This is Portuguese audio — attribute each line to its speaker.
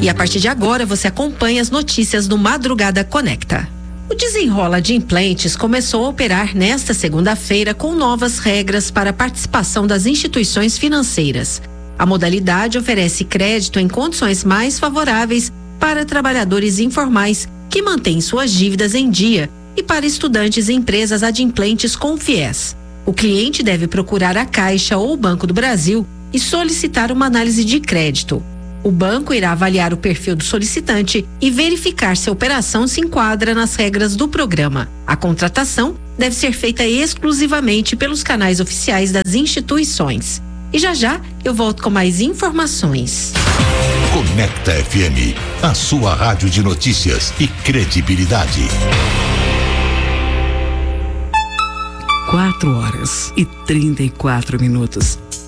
Speaker 1: E a partir de agora você acompanha as notícias do Madrugada Conecta. O Desenrola Adimplentes começou a operar nesta segunda-feira com novas regras para a participação das instituições financeiras. A modalidade oferece crédito em condições mais favoráveis para trabalhadores informais que mantêm suas dívidas em dia e para estudantes e empresas adimplentes com FIES. O cliente deve procurar a Caixa ou o Banco do Brasil e solicitar uma análise de crédito. O banco irá avaliar o perfil do solicitante e verificar se a operação se enquadra nas regras do programa. A contratação deve ser feita exclusivamente pelos canais oficiais das instituições. E já eu volto com mais informações.
Speaker 2: Conecta FM, a sua rádio de notícias e credibilidade.
Speaker 3: 4 horas e 34 minutos.